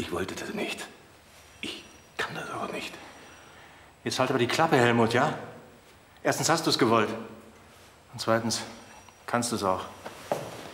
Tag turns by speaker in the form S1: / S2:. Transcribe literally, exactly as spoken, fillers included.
S1: Ich wollte das nicht. Ich kann das auch nicht.
S2: Jetzt halt aber die Klappe, Helmut, ja? Erstens hast du es gewollt. Und zweitens kannst du es auch.